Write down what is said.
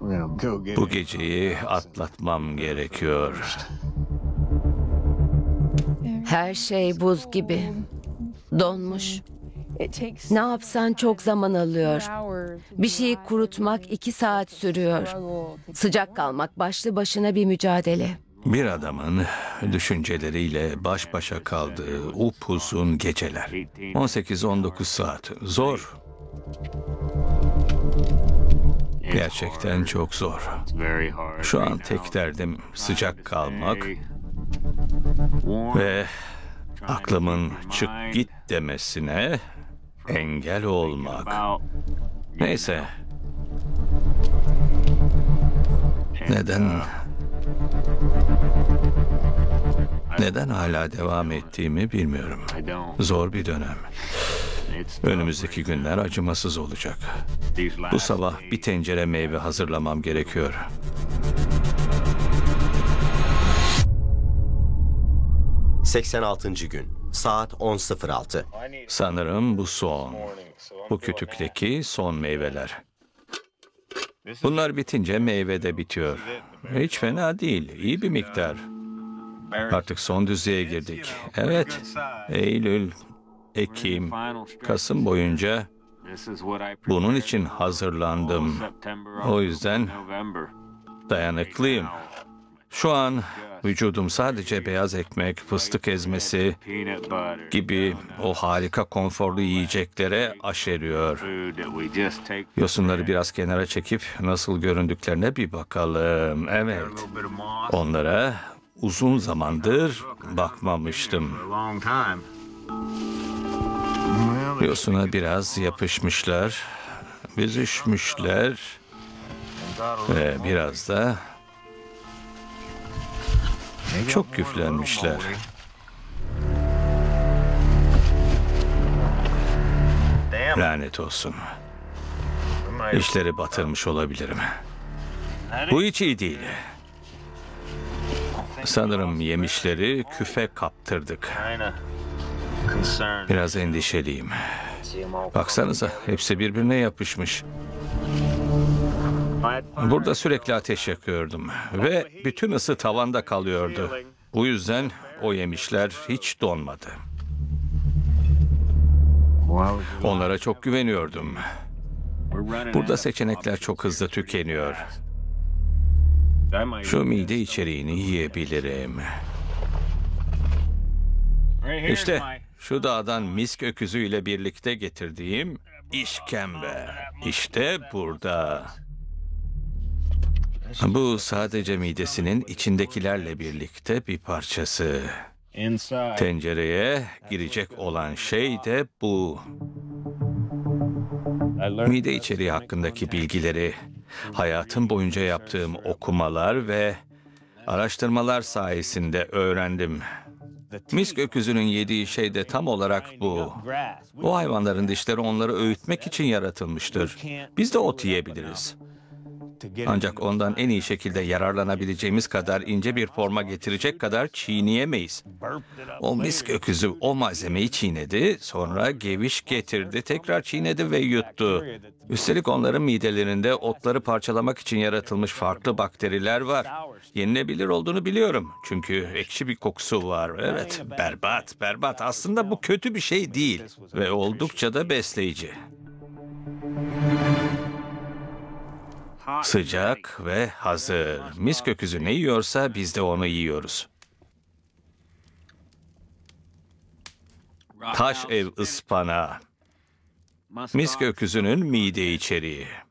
Bu geceyi atlatmam gerekiyor. Her şey buz gibi. Donmuş. Ne yapsan çok zaman alıyor. Bir şeyi kurutmak 2 saat sürüyor. Sıcak kalmak başlı başına bir mücadele. Bir adamın düşünceleriyle baş başa kaldığı upuzun geceler. 18-19 saat. Zor. Gerçekten çok zor. Şu an tek derdim sıcak kalmak ve aklımın çık git demesine engel olmak. Neyse. Neden hala devam ettiğimi bilmiyorum. Zor bir dönem. Önümüzdeki günler acımasız olacak. Bu sabah bir tencere meyve hazırlamam gerekiyor. ...86. gün. Saat 10.06. Sanırım bu son. Bu kütükteki son meyveler. Bunlar bitince meyve de bitiyor. Hiç fena değil. İyi bir miktar. Artık son düzeye girdik. Evet. Eylül, Ekim, Kasım boyunca bunun için hazırlandım. O yüzden dayanıklıyım. Şu an vücudum sadece beyaz ekmek, fıstık ezmesi gibi o harika konforlu yiyeceklere aşeriyor. Yosunları biraz kenara çekip nasıl göründüklerine bir bakalım. Evet, onlara uzun zamandır bakmamıştım. Yosuna biraz yapışmışlar, büzüşmüşler ve biraz da çok küflenmişler. Lanet olsun. İşleri batırmış olabilirim. Bu hiç iyi değil. Sanırım yemişleri küfe kaptırdık. Biraz endişeliyim. Baksanıza, hepsi birbirine yapışmış. Burada sürekli ateş yakıyordum ve bütün ısı tavanda kalıyordu. Bu yüzden o yemişler hiç donmadı. Onlara çok güveniyordum. Burada seçenekler çok hızlı tükeniyor. Şu mide içeriğini yiyebilirim. İşte şu dağdan misk öküzüyle birlikte getirdiğim işkembe. İşte burada. Bu sadece midesinin içindekilerle birlikte bir parçası. Tencereye girecek olan şey de bu. Mide içeriği hakkındaki bilgileri hayatım boyunca yaptığım okumalar ve araştırmalar sayesinde öğrendim. Misk öküzünün yediği şey de tam olarak bu. Bu hayvanların dişleri onları öğütmek için yaratılmıştır. Biz de ot yiyebiliriz. Ancak ondan en iyi şekilde yararlanabileceğimiz kadar ince bir forma getirecek kadar çiğneyemeyiz. O misk öküzü o malzemeyi çiğnedi, sonra geviş getirdi, tekrar çiğnedi ve yuttu. Üstelik onların midelerinde otları parçalamak için yaratılmış farklı bakteriler var. Yenilebilir olduğunu biliyorum. Çünkü ekşi bir kokusu var. Evet, berbat, berbat. Aslında bu kötü bir şey değil ve oldukça da besleyici. Sıcak ve hazır. Misk öküzü ne yiyorsa biz de onu yiyoruz. Taş ev ıspanağı. Misk öküzünün mide içeriği.